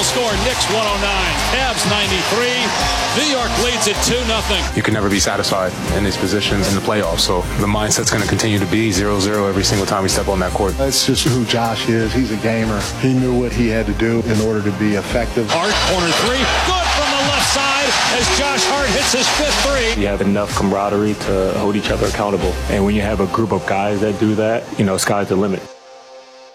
Final score, Knicks 109, Cavs 93. New York leads it 2-0. You can never be satisfied in these positions in the playoffs, so the mindset's going to continue to be 0-0 every single time we step on that court. That's just who Josh is. He's a gamer. He knew what he had to do in order to be effective. Hart, corner three, good from the left side as Josh Hart hits his fifth three. You have enough camaraderie to hold each other accountable, and when you have a group of guys that do that, sky's the limit.